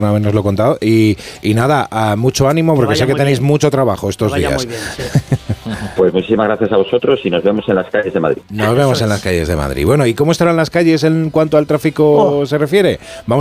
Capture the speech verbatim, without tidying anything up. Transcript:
habernoslo contado. Y, y nada, a mucho ánimo, porque sé que tenéis bien. mucho trabajo estos días. Muy bien, sí. Pues muchísimas gracias a vosotros y nos vemos en las calles de Madrid. Nos vemos en las calles de Madrid. Bueno, ¿y cómo estarán las calles en cuanto al tráfico oh. se refiere? Vamos